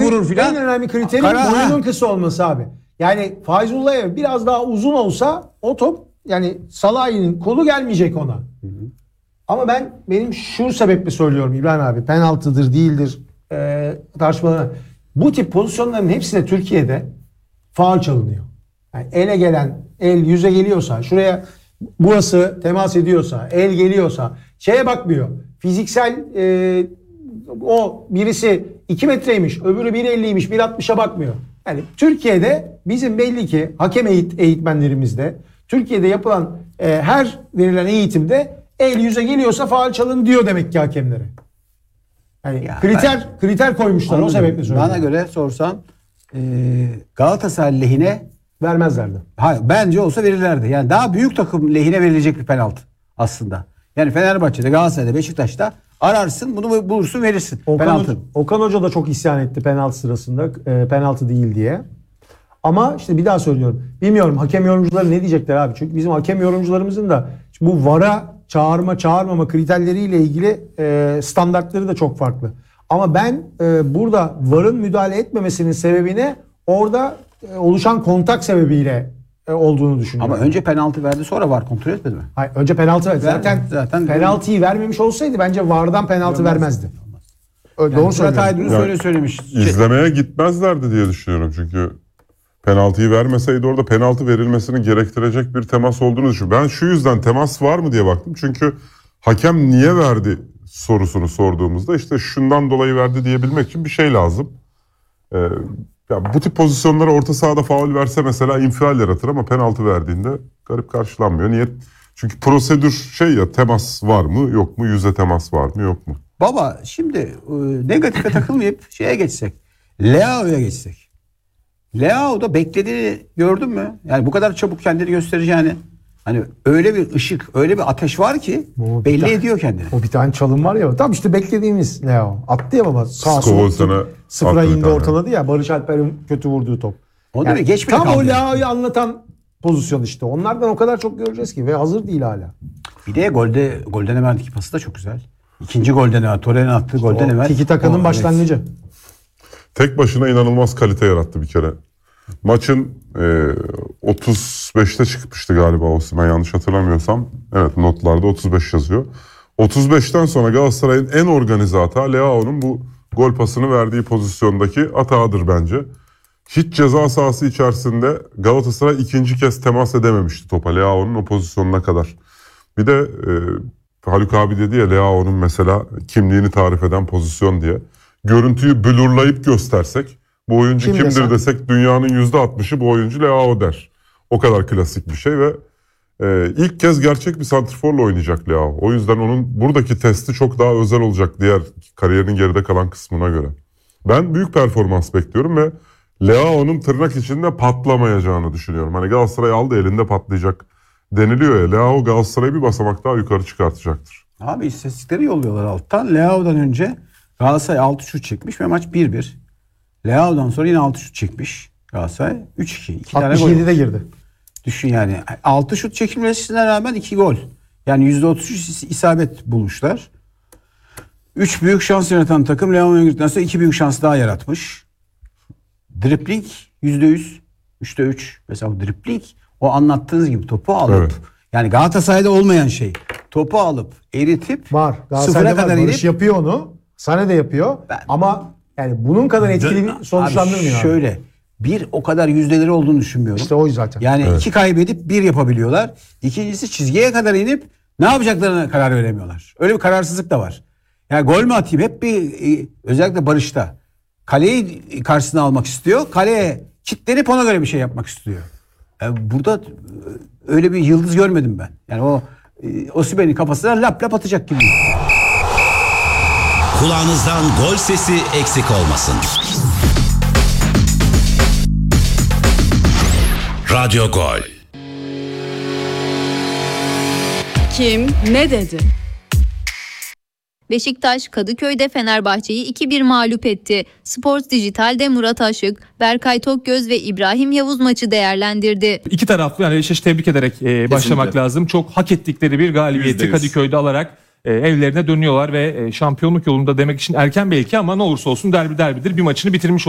vurur filan. En önemli kriterin boyunun kısa olması abi. Yani Feyzullayev biraz daha uzun olsa o top, yani Salah'ın kolu gelmeyecek ona. Ama benim şu sebeple söylüyorum İbrahim abi, penaltıdır değildir tartışmalarına. Bu tip pozisyonların hepsine Türkiye'de faul çalınıyor. Yani ele gelen, el yüze geliyorsa, şuraya burası temas ediyorsa, el geliyorsa şeye bakmıyor. Fiziksel o birisi 2 metreymiş, öbürü 1.50'ymiş, 1.60'a bakmıyor. Yani Türkiye'de bizim belli ki hakem eğitmenlerimizde, Türkiye'de yapılan her verilen eğitimde el yüze geliyorsa faul çalın diyor demek ki hakemlere. Yani ya kriter koymuşlar, o sebeple söylüyorum. Bana göre sorsan Galatasaray lehine vermezlerdi. Hayır, bence olsa verirlerdi. Yani daha büyük takım lehine verilecek bir penaltı aslında. Yani Fenerbahçe'de, Galatasaray'da, Beşiktaş'ta ararsın, bunu bulursun, verirsin. Okan Hoca da çok isyan etti penaltı sırasında, penaltı değil diye. Ama işte bir daha söylüyorum. Bilmiyorum hakem yorumcuları ne diyecekler abi. Çünkü bizim hakem yorumcularımızın da bu VAR'a çağırmama kriterleriyle ilgili standartları da çok farklı. Ama ben burada VAR'ın müdahale etmemesinin sebebine orada oluşan kontak sebebiyle olduğunu düşünüyorum. Ama önce penaltı verdi, sonra VAR kontrol etmedi mi? Hayır, önce penaltı verdi. Zaten penaltıyı vermemiş olsaydı bence VAR'dan penaltı vermezdi. Yani doğru söylüyorum. söylemiş. İzlemeye gitmezlerdi diye düşünüyorum çünkü penaltıyı vermeseydi orada penaltı verilmesini gerektirecek bir temas olduğunu düşünüyorum. Ben şu yüzden temas var mı diye baktım. Çünkü hakem niye verdi sorusunu sorduğumuzda işte şundan dolayı verdi diyebilmek için bir şey lazım. Ya bu tip pozisyonlara orta sahada faul verse mesela infial yaratır ama penaltı verdiğinde garip karşılanmıyor. Niye? Çünkü prosedür temas var mı yok mu, yüze temas var mı yok mu? Baba şimdi negatife takılmayıp şeye geçsek, Leao'ya geçsek. Leao'da beklediğini gördün mü? Yani bu kadar çabuk kendini göstereceğini. Hani öyle bir ışık, öyle bir ateş var ki belli ediyor kendini. O bir tane çalım var ya. Tam işte beklediğimiz Leo. Attı ya baba. Sağ sol sıfıra indi, ortaladı ya. Barış Alper'in kötü vurduğu top. O yani, geç bile tam kaldı. O Leo'yu anlatan pozisyon işte. Onlardan o kadar çok göreceğiz ki ve hazır değil hala. Bir de Golden Emer'deki pası da çok güzel. İkinci Golden Emer, Torreira'nın attığı Golden Emer. Tiki Taka'nın başlangıcı. Evet. Tek başına inanılmaz kalite yarattı bir kere. Maçın 35'te çıkmıştı galiba Osimhen, yanlış hatırlamıyorsam. Evet, notlarda 35 yazıyor. 35'ten sonra Galatasaray'ın en organize hata Leao'nun bu gol pasını verdiği pozisyondaki hatağıdır bence. Hiç ceza sahası içerisinde Galatasaray ikinci kez temas edememişti topa Leao'nun o pozisyonuna kadar. Bir de Haluk abi dedi ya Leao'nun mesela kimliğini tarif eden pozisyon diye. Görüntüyü blurlayıp göstersek bu oyuncu kimdir desek dünyanın %60'ı bu oyuncu Leao der. O kadar klasik bir şey ve ilk kez gerçek bir santrforla oynayacak Leao. O yüzden onun buradaki testi çok daha özel olacak diğer kariyerinin geride kalan kısmına göre. Ben büyük performans bekliyorum ve Leao'nun tırnak içinde patlamayacağını düşünüyorum. Hani Galatasaray aldı elinde patlayacak deniliyor ya. Leao Galatasaray'ı bir basamak daha yukarı çıkartacaktır. Abi istatistikleri yolluyorlar alttan. Leao'dan önce Galatasaray 6 şut çekmiş ve maç 1-1. Leao'dan sonra yine 6 şut çekmiş Galatasaray. 3-2. 2 tane gol. 67'de girdi. Düşün yani. 6 şut çekilmesine rağmen 2 gol. Yani %33 isabet bulmuşlar. 3 büyük şans yaratan takım Leao'ya girdikten sonra 2 büyük şans daha yaratmış. Dribling %100. 3'te 3. Mesela o dribling o anlattığınız gibi topu alıp yani Galatasaray'da olmayan şey. Topu alıp eritip var. Sıfıra kadar inip. Barış yapıyor onu. Sane de yapıyor. Ama yani bunun kadar etkili sonuçlandırmıyor. Şöyle bir o kadar yüzdeleri olduğunu düşünmüyorum. İşte o zaten. Yani 2 kaybedip 1 yapabiliyorlar. İkincisi çizgiye kadar inip ne yapacaklarına karar veremiyorlar. Öyle bir kararsızlık da var. Yani gol mü atayım hep özellikle Barış'ta. Kaleyi karşısına almak istiyor. Kaleye kilitlenip ona göre bir şey yapmak istiyor. Yani burada öyle bir yıldız görmedim ben. Yani o Osimhen'in kafasına lap lap atacak gibi. Kulağınızdan gol sesi eksik olmasın. Radyo Gol. Kim ne dedi? Beşiktaş Kadıköy'de Fenerbahçe'yi 2-1 mağlup etti. Sports Dijital'de Murat Aşık, Berkay Tokgöz ve İbrahim Yavuz maçı değerlendirdi. İki taraflı yani eşleşti, tebrik ederek başlamak lazım. Çok hak ettikleri bir galibiyeti %100. Kadıköy'de alarak evlerine dönüyorlar ve şampiyonluk yolunda demek için erken belki ama ne olursa olsun derbidir bir maçını bitirmiş